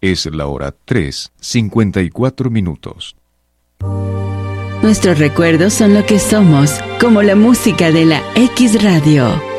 Es la hora 3:54. Nuestros recuerdos son lo que somos, como la música de la X Radio.